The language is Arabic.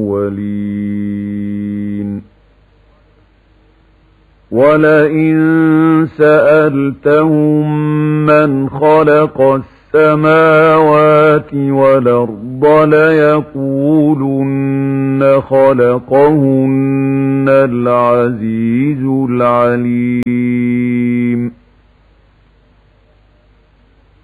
الأولين ولئن سألتهم من خلق السماوات والأرض ليقولن خلقهن العزيز العليم